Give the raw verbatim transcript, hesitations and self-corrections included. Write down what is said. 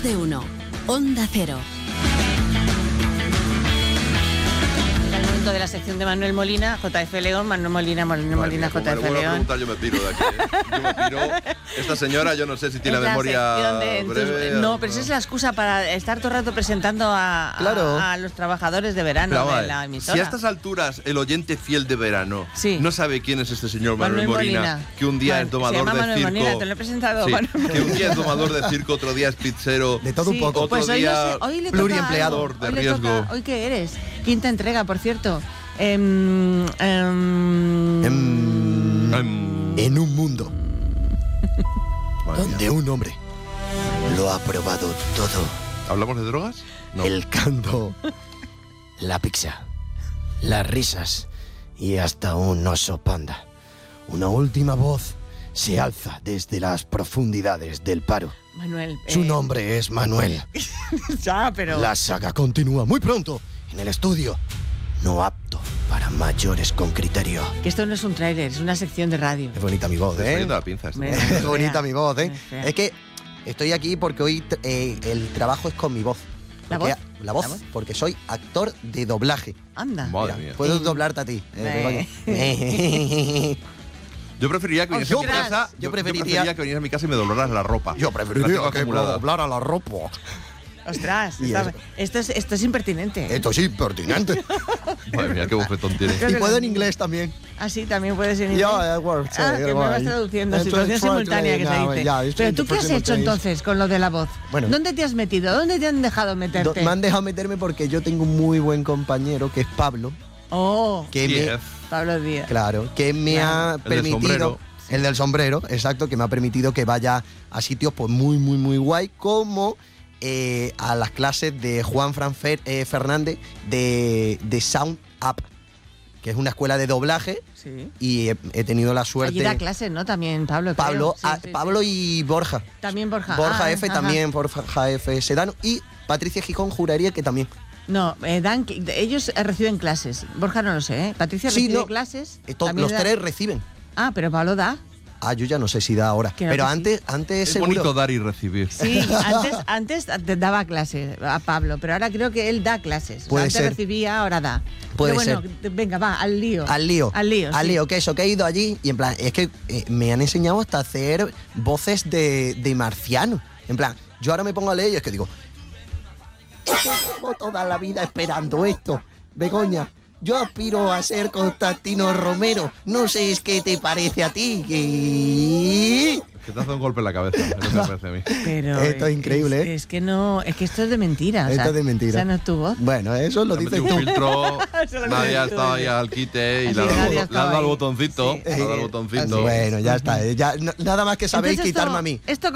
Más de uno. Onda Cero. De la sección de Manuel Molina, J F León, Manuel Molina, Manuel Molina, J F León. Yo me piro de aquí, ¿eh? Yo me piro. Esta señora, yo no sé si tiene la memoria de, breve. Entonces, no, pero esa es la excusa para estar todo el rato presentando a, claro. a, a los trabajadores de verano pero, de vale, la emisora. Si a estas alturas el oyente fiel de verano sí. no sabe quién es este señor Manuel, Manuel Molina, Molina, que un día Man, es domador se llama de Manuel circo. Molina, te lo he presentado. Sí, que un día es domador de circo, otro día es pizzero. De todo sí, un poco. Otro pues día hoy, hoy le pluriempleador de hoy riesgo. Le toca, ¿Hoy qué eres? Quinta entrega, por cierto. Um, um, um, um, en un mundo donde un hombre lo ha probado todo. ¿Hablamos de drogas? No. El canto, la pizza, las risas y hasta un oso panda. Una última voz se alza desde las profundidades del paro. Manuel. Su eh... nombre es Manuel. Ya, pero... La saga continúa muy pronto en el estudio. No apto para mayores con criterio. Que esto no es un tráiler, es una sección de radio. Es bonita mi voz, ¿eh? Es la pinza, es bonita mi voz, ¿eh? Es, es que estoy aquí porque hoy eh, el trabajo es con mi voz. ¿La porque, voz? La voz, ¿La voz? Porque soy actor de doblaje. Anda. Madre Mira, mía. puedo doblarte a ti. Eh, Yo preferiría que vinieras oh, a mi casa. Yo, yo, preferiría... yo preferiría que vinieras a mi casa y me doblaras la ropa. Yo preferiría que me doblara la ropa. Ostras, esta, esto, es, esto es impertinente. Esto es impertinente. Madre mía, qué bofetón tiene. Y puedo en inglés también. Ah, sí, también puedes en inglés. Yeah, it works. Ah, que me vas traduciendo, situación simultánea que se dice. Yeah, Pero tú, ¿qué has hecho entonces con lo de la voz? Bueno, ¿dónde te has metido? ¿Dónde te han dejado meterte? Do, me han dejado meterme porque yo tengo un muy buen compañero que es Pablo. Oh, que Díaz. me, Pablo Díaz. Claro, que me claro. ha permitido... El del sombrero, exacto, que me ha permitido que vaya a sitios pues muy, muy, muy guay, como eh, a las clases de Juan Fran Fer, eh, Fernández de, de Sound Up, que es una escuela de doblaje. Sí. Y he, he tenido la suerte... Allí da clases, ¿no? También Pablo, Pablo, sí, a, sí, Pablo sí. y Borja. También Borja. Borja ah, F ajá. también, Borja F Sedano. Y Patricia Gijón juraría que también. No, eh, dan, ellos reciben clases. Borja no lo sé, ¿eh? Patricia sí, recibe no, clases. Los da... tres reciben. Ah, pero Pablo da. Ah, yo ya no sé si da ahora. Pero antes, sí. antes es seguro... bonito dar y recibir. Sí, antes, antes daba clases a Pablo, pero ahora creo que él da clases. Puede o sea, antes ser. recibía, ahora da. Puede pero bueno, ser. venga, va, al lío. Al lío. Al lío, Al sí. lío, que eso, que he ido allí y en plan, es que eh, me han enseñado hasta hacer voces de, de marciano. En plan, yo ahora me pongo a leer y es que digo, es que llevo toda la vida esperando esto, Begoña. Yo aspiro a ser Constantino Romero. No sé es qué te parece a ti. Que, que te hace un golpe en la cabeza. Es lo que me parece a mí. Pero esto es increíble, es, ¿eh? Es que no, es que esto es de mentira. Esto o sea, es de mentira. O sea, no es tu voz. Bueno, eso lo dices tú. tú. Un filtro, nadie ha estado ahí al quite y le ha dado al botoncito. Sí. Le ha dado al botoncito. Bueno, ya está. Ya, nada más que sabéis Entonces, quitarme esto, a mí. Esto